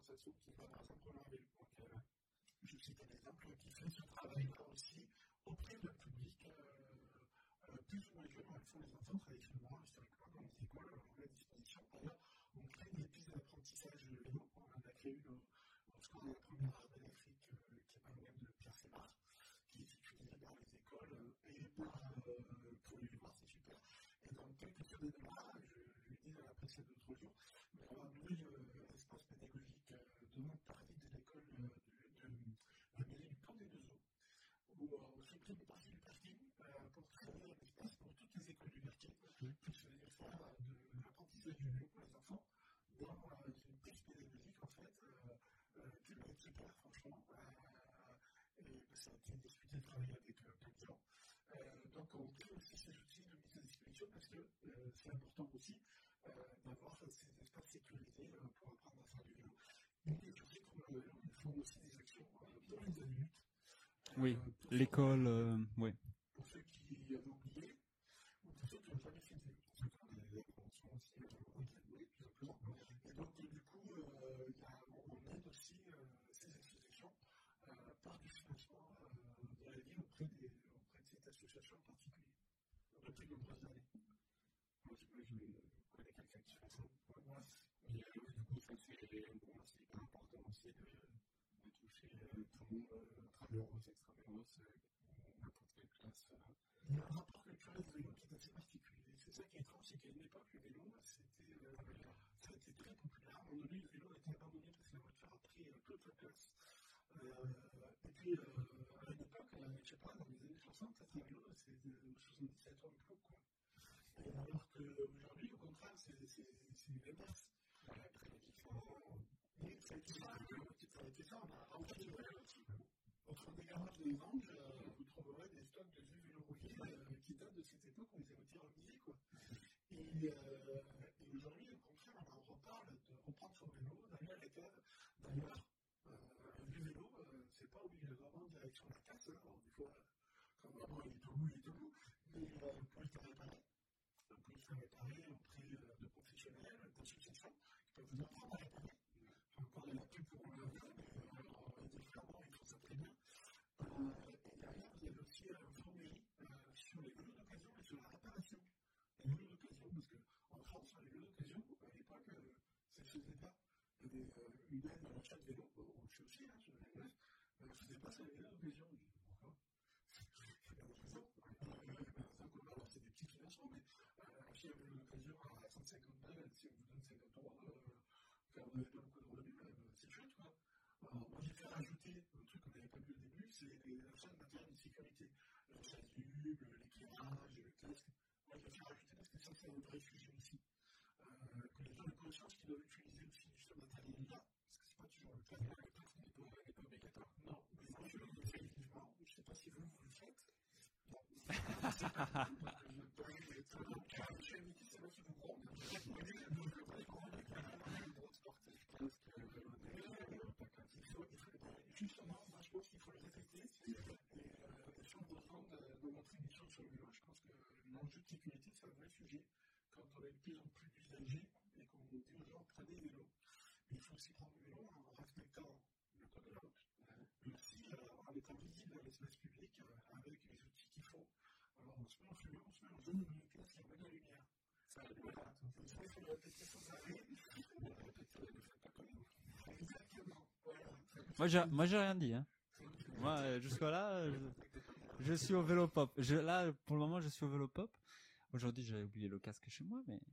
association qui va par exemple en vélo. Donc, je cite un exemple qui fait ce travail-là aussi auprès d'un public plus ou moins jeune. Elles font les enfants traditionnellement, historiquement, dans les écoles, on a à disposition. D'ailleurs, on crée des pistes d'apprentissage vélo. On en a créé une au score de la première armée d'Afrique qui est par exemple de Pierre Sémar, qui est utilisée dans les écoles et pour les voir, c'est super. Et dans quelques semaines de là, je l'ai dit dans la presse l'autre jour, il va y avoir un nouvel espace pédagogique devant une partie de l'école de la mairie du Camp des Deux Eaux, où on supprime une partie du parking pour créer un espace pour toutes les écoles du quartier, pour se faire de l'apprentissage du vélo pour les enfants dans une piste pédagogique en fait, qui va être super franchement. Et ça a été discuté de travailler avec d'autres gens. Donc on crée aussi ces outils de mise à disposition parce que c'est important aussi d'avoir ces espaces sécurisés pour apprendre à faire du vélo. Mais les outils comme le vélo, ils font aussi des actions pour les adultes. Oui, l'école, oui. Pour ceux qui avaient oublié, ou pour ceux qui n'ont jamais fait de vélo. Pour ceux qui ont des conventions aussi, oui, tout simplement. Et donc du coup, on aide aussi ces associations par du financement de la ville auprès de cette association en particulier, depuis de nombreuses années. Moi, je connais quelqu'un qui fait ça. Moi, mais du coup, ça c'est hyper important aussi de toucher tout le monde, traveros, extraveros, n'importe quelle classe. Il y a un rapport culturel du vélo qui est assez particulier. C'est ça qui est étrange, c'est qu'à une époque, le vélo, ça a été très populaire. À un moment donné, le vélo a été abandonné parce que la voiture a pris toute la place. Et puis, à une époque, je ne sais pas, dans les années 60, un vélo, c'est 77 ans de plus, quoi. Et alors qu'aujourd'hui, au contraire, c'est l'inverse. Et ça a été ça, on a envoyé des vélos aussi. Entre des garages des Anges, vous trouverez des stocks de vieux vélos rouillés qui datent de cette époque où ils avaient été remisés, quoi. Et aujourd'hui, au contraire, on en reparle de reprendre son vélo, d'aller à la cave. D'ailleurs, un vieux vélo, c'est pas obligatoirement en direction de la casse. Alors, des fois, quand vraiment il est tout bout, mais pour le faire réparer. On peut le faire réparer auprès de professionnels, d'associations qui peuvent vous apprendre à réparer. Encore de la pub pour le vélo, mais différemment, ils font ça très bien. Et derrière, il y a aussi un fonds mairie sur les vélos d'occasion et sur la réparation des vélos d'occasion, parce qu'en France, les vélos d'occasion, à l'époque, ça ne se faisait pas. Il y avait une aide à l'achat de vélo, on fait aussi, sur les vélos, mais on ne faisait pas ça les vélos d'occasion. Je dis pourquoi ? C'est pas d'occasion. Alors, c'est des petits financements, mais acheter un vélo d'occasion à 150 balles, si on vous donne 50 €, quand vous n'avez pas beaucoup de revenus, c'est chouette, quoi. Alors, moi, j'ai fait rajouter un truc qu'on n'avait pas vu au début, c'est l'achat de matériel de sécurité. Le chasuble, l'éclairage, le casque. Moi, je l'ai fait rajouter parce que ça, c'est un vrai sujet aussi. Que les gens aient conscience qu'ils doivent utiliser aussi ce matériel-là, parce que c'est pas toujours le cas. Le casque n'est pas obligatoire. Non, mais moi, je le fais vivement. Je ne sais pas si vous le faites. Non, c'est pas grave, donc je ne peux pas je suis invité, c'est moi qui vous prends. Justement, moi je pense qu'il faut le répéter. Les gens ont besoin de montrer des choses sur le vélo. Je pense que l'enjeu de sécurité, c'est un vrai sujet. Quand on est de plus en plus d'usagers et qu'on dit aux gens prenez le vélo, il faut aussi prendre le vélo en respectant le code de la route, mais aussi en étant visible dans l'espace public avec les outils qu'il faut. Alors on se met en fumée, on se met en jaune, on met le casque et on met de la lumière. Voilà. Vous savez, il faut le répéter sans arrêt. Le répéter, ne faites pas comme nous. Exactement. Voilà. Moi, j'ai rien dit, hein. Moi, jusqu'à là, je suis au vélo pop. Là, pour le moment, je suis au vélo pop. Aujourd'hui, j'avais oublié le casque chez moi, mais.